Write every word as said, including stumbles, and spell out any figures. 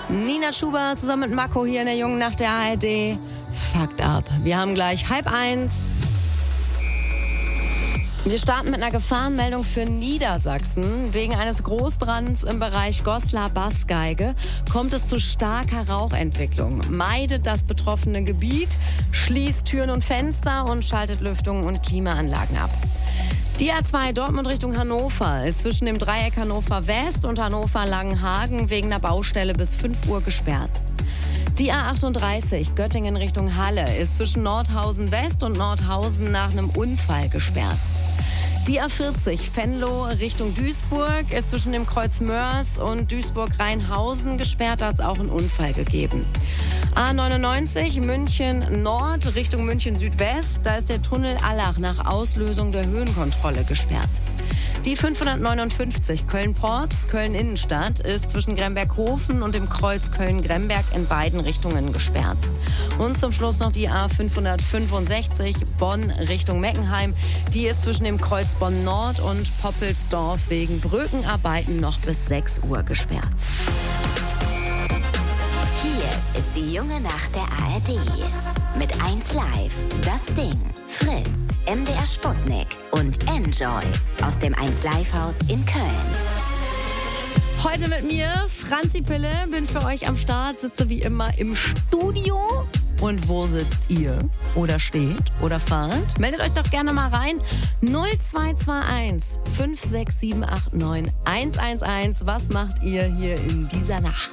Nina Schuber zusammen mit Marco hier in der Jungen Nacht der A R D. Fucked up. Wir haben gleich halb eins. Wir starten mit einer Gefahrenmeldung für Niedersachsen. Wegen eines Großbrands im Bereich Goslar-Bassgeige kommt es zu starker Rauchentwicklung. Meidet das betroffene Gebiet, schließt Türen und Fenster und schaltet Lüftung und Klimaanlagen ab. Die A zwei Dortmund Richtung Hannover ist zwischen dem Dreieck Hannover West und Hannover Langenhagen wegen einer Baustelle bis fünf Uhr gesperrt. Die A achtunddreißig Göttingen Richtung Halle ist zwischen Nordhausen West und Nordhausen nach einem Unfall gesperrt. Die A vierzig Venlo Richtung Duisburg ist zwischen dem Kreuz Mörs und Duisburg-Rheinhausen gesperrt, da hat es auch einen Unfall gegeben. A neunundneunzig München Nord Richtung München Südwest, da ist der Tunnel Allach nach Auslösung der Höhenkontrolle gesperrt. Die fünfhundertneunundfünfzig Köln-Porz, Köln-Innenstadt, ist zwischen Gremberghofen und dem Kreuz Köln-Gremberg in beiden Richtungen gesperrt. Und zum Schluss noch die A fünfhundertfünfundsechzig Bonn Richtung Meckenheim. Die ist zwischen dem Kreuz Bonn-Nord und Poppelsdorf wegen Brückenarbeiten noch bis sechs Uhr gesperrt. Hier ist die Junge Nacht der A R D. Mit eins Live, Das Ding, Fritz, M D R Sputnik und Enjoy aus dem eins Live Haus in Köln. Heute mit mir, Franzi Pille, bin für euch am Start, sitze wie immer im Studio. Und wo sitzt ihr? Oder steht? Oder fahrt? Meldet euch doch gerne mal rein. null zwei zwei eins fünf sechs sieben acht neun eins eins eins. Was macht ihr hier in dieser Nacht?